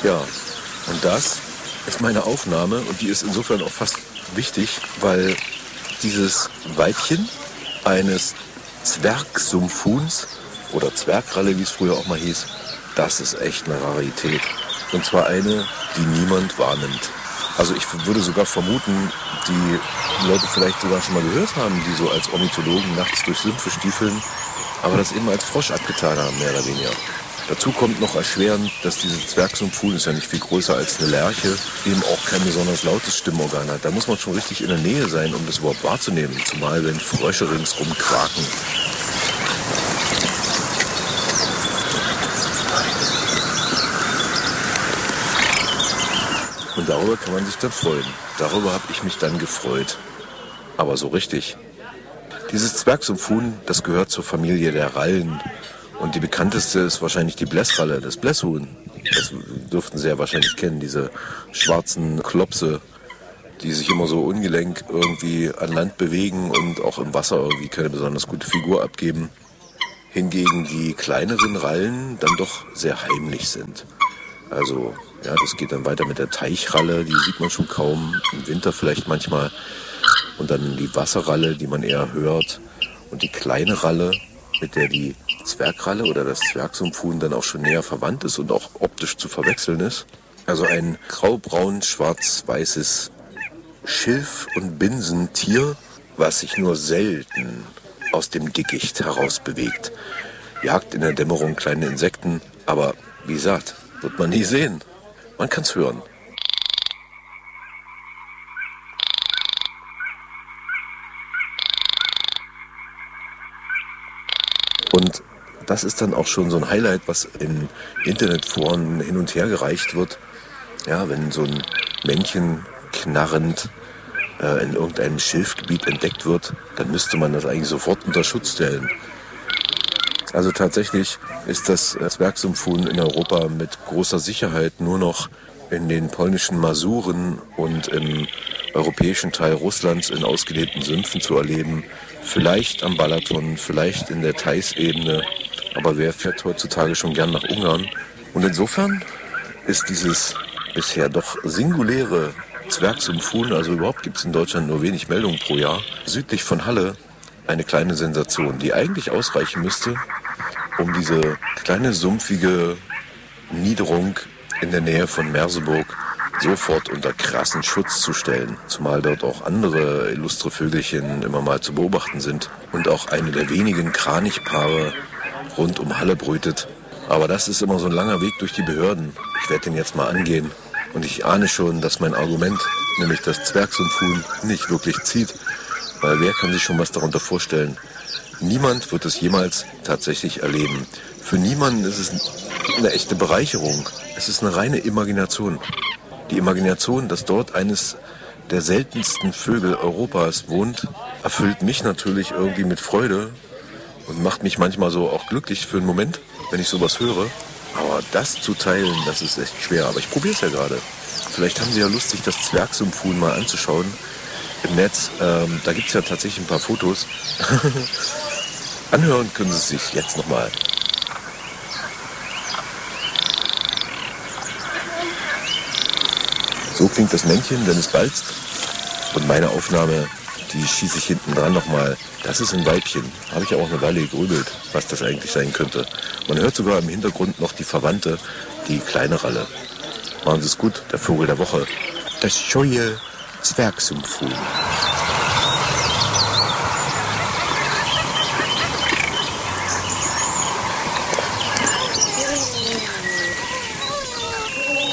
Ja, und das ist meine Aufnahme und die ist insofern auch fast wichtig, weil dieses Weibchen eines Zwergsumpfhuhns oder Zwergralle, wie es früher auch mal hieß, das ist echt eine Rarität. Und zwar eine, die niemand wahrnimmt. Also ich würde sogar vermuten, die Leute vielleicht sogar schon mal gehört haben, die so als Ornithologen nachts durch Sümpfe stiefeln, aber das eben als Frosch abgetan haben, mehr oder weniger. Dazu kommt noch erschwerend, dass dieses Zwergsumpfhuhn, ist ja nicht viel größer als eine Lerche, eben auch kein besonders lautes Stimmorgan hat. Da muss man schon richtig in der Nähe sein, um das überhaupt wahrzunehmen, zumal wenn Frösche ringsrum quaken. Und darüber kann man sich dann freuen. Darüber habe ich mich dann gefreut. Aber so richtig. Dieses Zwergsumpfhuhn, das gehört zur Familie der Rallen. Und die bekannteste ist wahrscheinlich die Blässralle, das Blässhuhn. Das dürften Sie ja wahrscheinlich kennen, diese schwarzen Klopse, die sich immer so ungelenk irgendwie an Land bewegen und auch im Wasser irgendwie keine besonders gute Figur abgeben. Hingegen die kleineren Rallen dann doch sehr heimlich sind. Also, ja, das geht dann weiter mit der Teichralle, die sieht man schon kaum, im Winter vielleicht manchmal. Und dann die Wasserralle, die man eher hört. Und die kleine Ralle, mit der die Zwergralle oder das Zwergsumpfhuhn dann auch schon näher verwandt ist und auch optisch zu verwechseln ist. Also ein graubraun-schwarz-weißes Schilf- und Binsentier, was sich nur selten aus dem Dickicht heraus bewegt. Jagt in der Dämmerung kleine Insekten, aber wie gesagt, wird man nie sehen. Man kann's hören. Und das ist dann auch schon so ein Highlight, was in Internetforen hin und her gereicht wird. Ja, wenn so ein Männchen knarrend in irgendeinem Schilfgebiet entdeckt wird, dann müsste man das eigentlich sofort unter Schutz stellen. Also tatsächlich ist das Zwergsumpfhuhn in Europa mit großer Sicherheit nur noch in den polnischen Masuren und im europäischen Teil Russlands in ausgedehnten Sümpfen zu erleben. Vielleicht am Balaton, vielleicht in der Theißebene. Aber wer fährt heutzutage schon gern nach Ungarn? Und insofern ist dieses bisher doch singuläre Zwergsumpfhuhn, also überhaupt gibt es in Deutschland nur wenig Meldungen pro Jahr, südlich von Halle eine kleine Sensation, die eigentlich ausreichen müsste, um diese kleine sumpfige Niederung in der Nähe von Merseburg sofort unter krassen Schutz zu stellen. Zumal dort auch andere illustre Vögelchen immer mal zu beobachten sind und auch eine der wenigen Kranichpaare rund um Halle brütet. Aber das ist immer so ein langer Weg durch die Behörden. Ich werde den jetzt mal angehen. Und ich ahne schon, dass mein Argument, nämlich das Zwergsumpfhuhn, nicht wirklich zieht. Weil wer kann sich schon was darunter vorstellen? Niemand wird es jemals tatsächlich erleben. Für niemanden ist es eine echte Bereicherung. Es ist eine reine Imagination. Die Imagination, dass dort eines der seltensten Vögel Europas wohnt, erfüllt mich natürlich irgendwie mit Freude und macht mich manchmal so auch glücklich für einen Moment, wenn ich sowas höre. Aber das zu teilen, das ist echt schwer. Aber ich probiere es ja gerade. Vielleicht haben Sie ja Lust, sich das Zwergsumpfhuhn mal anzuschauen im Netz. Da gibt es ja tatsächlich ein paar Fotos. Anhören können Sie es sich jetzt nochmal. So klingt das Männchen, wenn es balzt. Und meine Aufnahme, die schieße ich hinten dran nochmal. Das ist ein Weibchen. Habe ich auch eine Weile gegrübelt, was das eigentlich sein könnte. Man hört sogar im Hintergrund noch die Verwandte, die kleine Ralle. Machen Sie es gut, der Vogel der Woche. Das scheue Zwergsumpfhuhn.